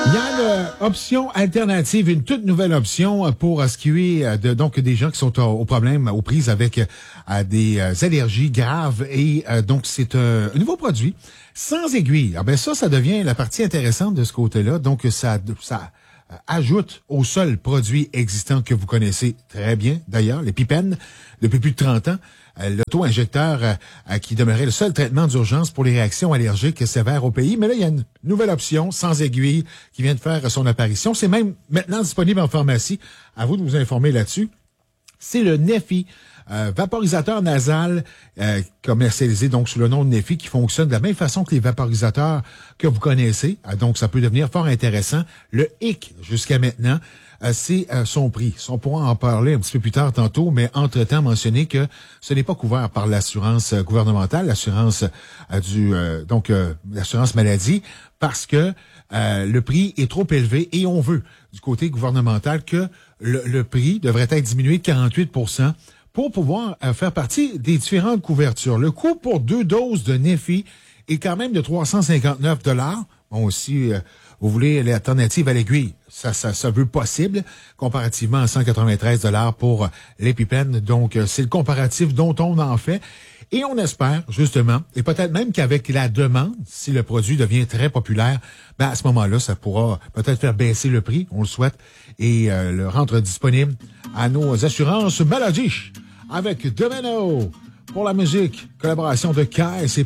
Il y a une option alternative, une toute nouvelle option pour ce qui est donc des gens qui sont au problème, aux prises avec des allergies graves. Et donc, c'est un nouveau produit sans aiguille. Ah ben ça devient la partie intéressante de ce côté-là. Donc, ça ajoute au seul produit existant que vous connaissez très bien, d'ailleurs, l'EpiPen, depuis plus de 30 ans. L'auto-injecteur qui demeurait le seul traitement d'urgence pour les réactions allergiques sévères au pays. Mais là, il y a une nouvelle option sans aiguille qui vient de faire son apparition. C'est même maintenant disponible en pharmacie. À vous de vous informer là-dessus. C'est le Neffy, vaporisateur nasal commercialisé donc sous le nom de Neffy, qui fonctionne de la même façon que les vaporisateurs que vous connaissez. Donc, ça peut devenir fort intéressant. Le hic, jusqu'à maintenant, c'est son prix. On pourra en parler un petit peu plus tard tantôt, mais entre-temps, mentionner que ce n'est pas couvert par l'assurance gouvernementale, l'assurance l'assurance maladie, parce que le prix est trop élevé et on veut, du côté gouvernemental, que le prix devrait être diminué de 48% pour pouvoir faire partie des différentes couvertures. Le coût pour 2 doses de Neffy est quand même de 359 $. Bon, si vous voulez l'alternative à l'aiguille, ça veut possible, comparativement à 193 $ pour l'EpiPen. Donc, c'est le comparatif dont on en fait. Et on espère, justement, et peut-être même qu'avec la demande, si le produit devient très populaire, ben à ce moment-là, ça pourra peut-être faire baisser le prix, on le souhaite, et le rendre disponible à nos assurances maladie. Avec Domino pour la musique, collaboration de Kai, c'est